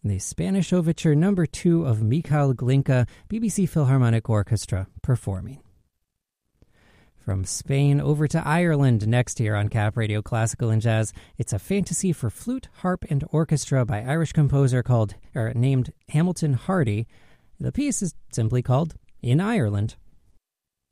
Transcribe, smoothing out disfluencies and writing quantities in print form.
the Spanish Overture No. 2 of Mikhail Glinka, BBC Philharmonic Orchestra, performing. From Spain over to Ireland next here on Cap Radio Classical and Jazz. It's a fantasy for flute, harp, and orchestra by Irish composer named Hamilton Hardy. The piece is simply called In Ireland.